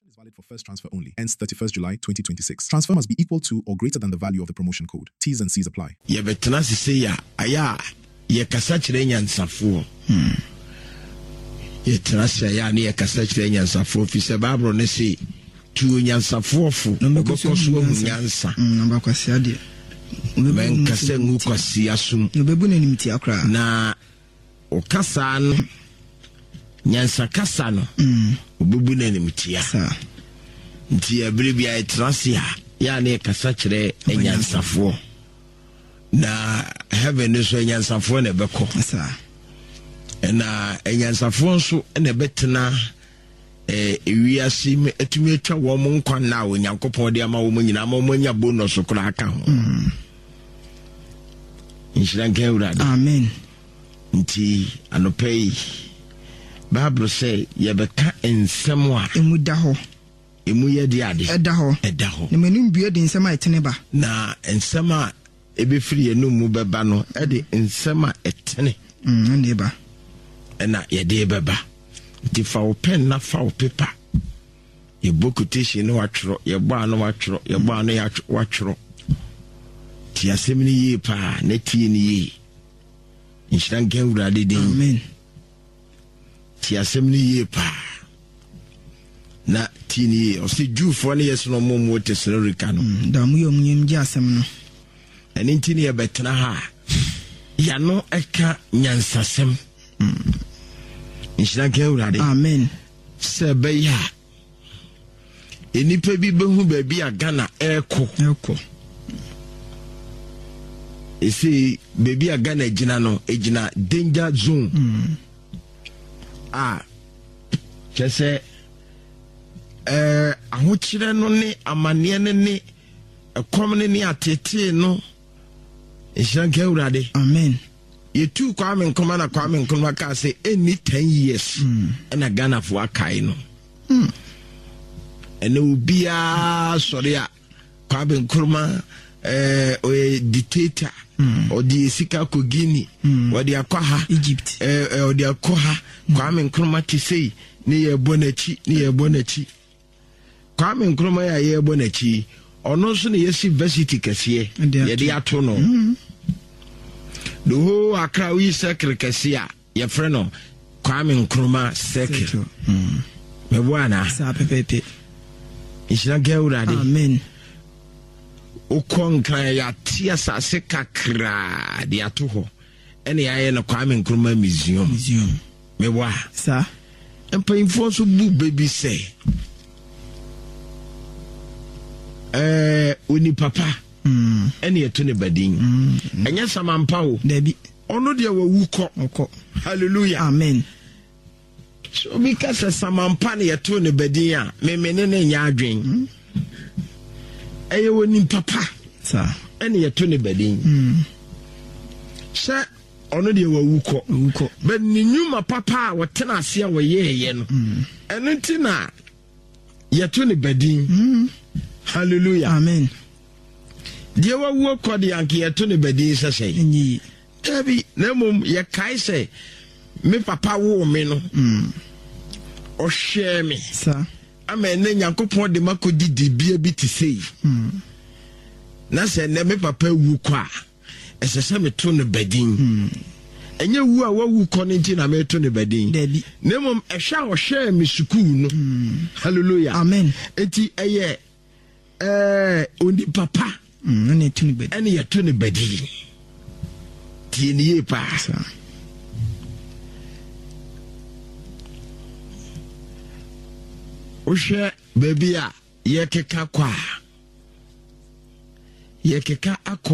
is valid for first transfer only. Ends 31st July 2026. Transfer must be equal to or greater than the value of the promotion code. T's and C's apply. Ye betena sise ya aya ye kasa kire nyansafo. Ye trasya ya ne ye kasa kire nyansafo fi se Bible ne se tu nyansafo fo no bekoso nyansa. Namba kwasi ade. Men kasa ngu kwasi asum. No bebu na nimti akra. Na o kasa no nyansa kasa no obubu na nimtia nti ebere bia etrasia ya na kasa kire enyansafo na heaven so enyansafo na beko na enyansafo nso na betena ewiase etumi etwa wo mo nkwa na onyankopon de ama wo mo nyina ama mo nya bonus kura aka ho inshallah ngewrade amen nti anopei Bible say yebeka ensem a emu da ho emu ye de ade eda ho na menum bue de ensem a etene ba na ensem a ebefiri enum mu beba no e de ensem a etene ne ba na ye de beba ti fa o pen na fa o paper ye quotation no watro ye bo ano watro ye bo ano ya watro ti asem ni yi pa na tie ni yi inshallah ngewrade de amen ti asem ni ye pa na tini o si jufo ne yeso no momo Thessalonica no da mu yom nyem ji asem no eni tini ye betena ha ya no eka nyansasem inshallah ngewrade amen se be ya enipa bi behu ba bi agana eko esi baby agana ejina no ejina danger zone kese ahokyere no ne amane ne ekomne ne atete no ehyanka urade amen yetu Kwame Nkrumah na Kwame Nkrumah ka say any 10 years na Ghana for akai no ene ubia sori a Kwame Nkrumah o dictator o di sika ko Guinea o di akwaha Egypt o di akwaha Kwame Nkrumah ti sei ni ye bonachi Kwame Nkrumah ya ye bonachi ono so ne yesi university kese ye de ato no the whole Accra we circle kese a ye frɛ no Kwame Nkrumah circle me bwana sa pepepe ishira gawurade amen ukon kan ya tia sase kakra de ato ho ene ya na Kwame Nkrumah museum me wa sa empayinfo so bu baby say oni papa ene yeto ne badin enya samampa o dabi ono de wawu kɔ hallelujah amen so because samampa ne yeto ne badin a memene ne nya adwen eye woni papa sa ene yeto ne badin sha ono de wawu kɔ but ni nyuma papa wotena ase a woyeye no eno ntina yeto ne badin hallelujah amen de wawu kɔ de anke yeto ne badin sese nyi tabi na mum ye kai se me papa wo me no o hwe me sa ama ene Nyankopɔn de makodi dibia bi te sei na se ne me papa wu kɔ a esese me to ne badin enye wu a wawu kɔ ne nti na me to ne badin dabi na mum ehwa o hwe me sukuu no hallelujah amen enti eye oni papa ene to ne badin ene ye to ne badin tieniye pa ohwe baby a ye keka kwa ye keka akọ